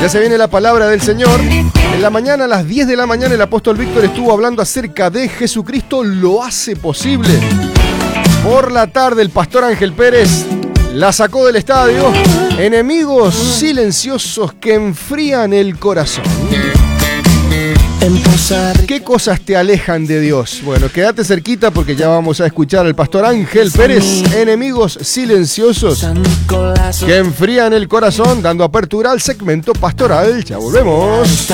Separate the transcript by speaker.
Speaker 1: Ya se viene la palabra del Señor. En la mañana, a las 10 de la mañana, el apóstol Víctor estuvo hablando acerca de Jesucristo lo hace posible. Por la tarde, el pastor Ángel Pérez la sacó del estadio. Enemigos silenciosos que enfrían el corazón. ¿Qué cosas te alejan de Dios? Bueno, quédate cerquita porque ya vamos a escuchar al pastor Ángel Pérez. Enemigos silenciosos que enfrían el corazón, dando apertura al segmento pastoral. Ya volvemos.